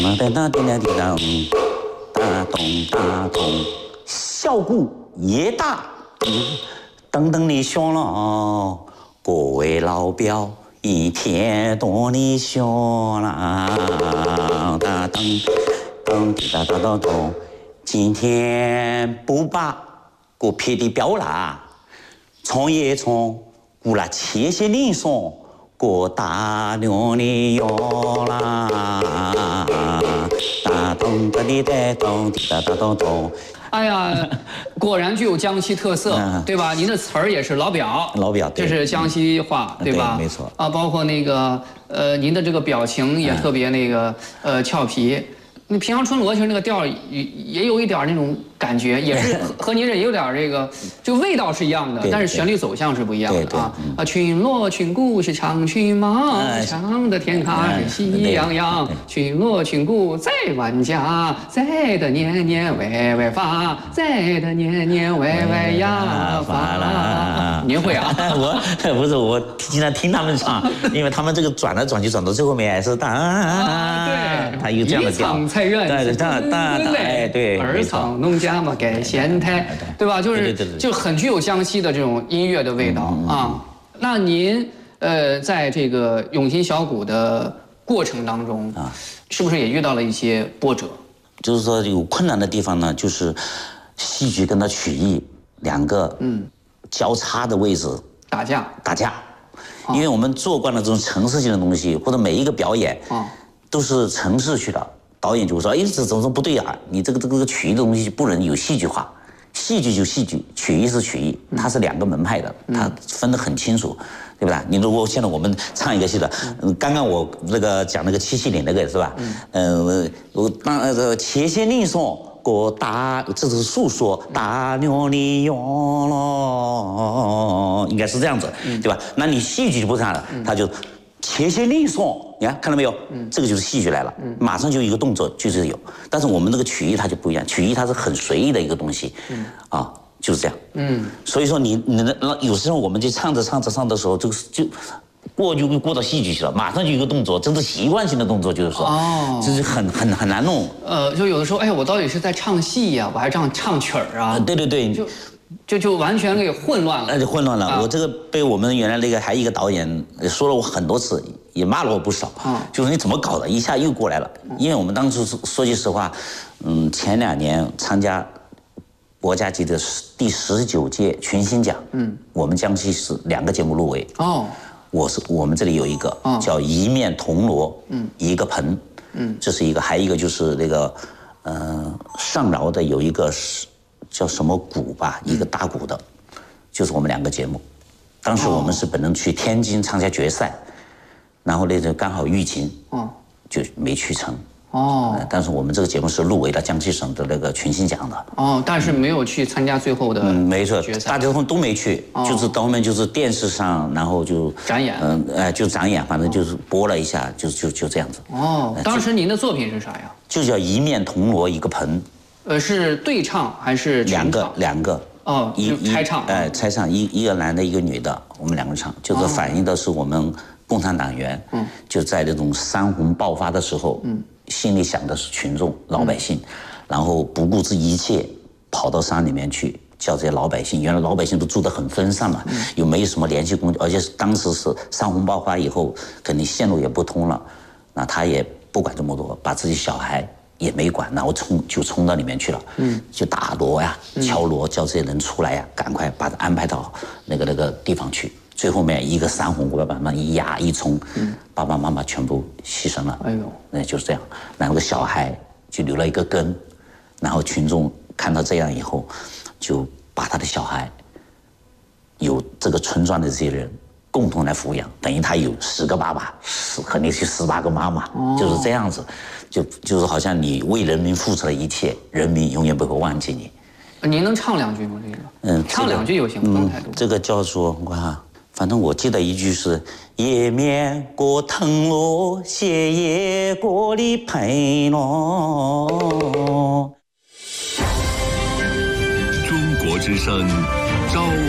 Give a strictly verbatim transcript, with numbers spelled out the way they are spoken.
哒哒哒哒哒哒咚哒咚，小鼓也大，噔噔的响了，各位老表一天多的响了，哒噔噔滴哒哒哒咚，今天不把我撇的表啦，创业创，古啦切些零送。过大牛的哟啦，哒咚哒滴哒咚滴哒哒咚咚。 哎呀，果然具有江西特色，嗯、对吧？您的词儿也是老表， 老表， 这是江西话， 嗯、 对吧？ 对没错。 啊，包括那个呃，您的这个表情也特别那个、嗯、呃俏皮。那平阳春罗其实那个调也也有一点那种感觉，也是和和您这也有点这个，就味道是一样的，但是旋律走向是不一样的啊啊！群落群孤是长群马，长的天咖是喜洋洋，群落群孤在万家，在的年年歪歪发，在的年年歪歪呀发啦。您会啊？ 我不是我经常听他们唱，因为他们这个转来转去转到最后面还是哒， 对， 他有这样的调。 菜园对哒哒哒，哎对， 二厂农家嘛盖仙台，对吧？就是就很具有江西的这种音乐的味道啊。那您呃在这个永新小鼓的过程当中啊，是不是也遇到了一些波折？ 就是说有困难的地方呢，就是戏剧跟它曲艺两个嗯交叉的位置打架打架，因为我们做惯了这种程式性的东西，或者每一个表演啊都是程式去的。导演就会说：“哎，这怎么不对啊？你这个这个曲艺的东西不能有戏剧化，戏剧就戏剧，曲艺是曲艺，它是两个门派的，它分得很清楚，对不对？你如果现在我们唱一个戏的，嗯，刚刚我那个讲那个七夕岭那个是吧？嗯，我当呃切些令颂过大，这是诉说大牛的哟咯，应该是这样子，对吧？那你戏剧就不唱了，他就。”切些令颂，你看看到没有？嗯，这个就是戏剧来了，嗯，马上就一个动作就是有。但是我们这个曲艺它就不一样，曲艺它是很随意的一个东西，嗯，啊，就是这样，嗯。所以说你你那有时候我们就唱着唱着唱的时候，这个就过就过到戏剧去了，马上就一个动作，这是习惯性的动作，就是说，哦，这是很很很难弄。 呃，就有的时候，哎，我到底是在唱戏呀、啊，我还唱唱曲儿啊？ 对对对， 就。就就完全给混乱了， 那就混乱了。啊、我这个被我们原来那个还一个导演说了我很多次，也骂了我不少。啊，就是你怎么搞的，一下又过来了。因为我们当时说句实话，嗯，前两年参加国家级的第十九届群星奖，嗯，我们江西是两个节目入围。哦，我是我们这里有一个、哦、叫一面铜锣，嗯，一个盆，嗯，这是一个，还有一个就是那个，呃，上饶的有一个是。叫什么鼓吧，一个大鼓的，就是我们两个节目。当时我们是本来去天津参加决赛，然后那阵刚好疫情，哦，就没去成。哦，但是我们这个节目是入围了江西省的那个群星奖的。 哦，但是没有去参加最后的嗯，没错，大家都没去，就是到后面就是电视上，然后就展演， 嗯，哎，就展演，反正就是播了一下，就就就这样子。 哦，当时您的作品是啥呀？ 就叫一面铜锣一个盆。 呃，是对唱还是两个两个哦，一拆唱哎，拆唱一一个男的，一个女的，我们两个唱，就是反映的是我们共产党员，嗯，就在这种山洪爆发的时候，嗯，心里想的是群众老百姓，然后不顾自一切跑到山里面去，叫这些老百姓，原来老百姓都住得很分散嘛，又没有什么联系工具，而且当时是山洪爆发以后，肯定线路也不通了，那他也不管这么多，把自己小孩。也没管，然后冲就冲到里面去了，嗯，就打锣呀、敲锣，叫这些人出来呀，赶快把他安排到那个那个地方去。最后面一个山洪过来，把他一压一冲，嗯，爸爸妈妈全部牺牲了。哎呦，那就是这样。然后个小孩就留了一个根，然后群众看到这样以后，就把他的小孩由这个村庄的这些人共同来抚养，等于他有十个爸爸，十肯定是十八个妈妈，哦、就是这样子。就就是好像你为人民付出了一切，人民永远不会忘记你。 您能唱两句吗？这个，嗯，唱两句就行，不用太多。 这个叫做我看，反正我记得一句是“也面过藤萝，斜也过的盆咯”。 中国之声，朝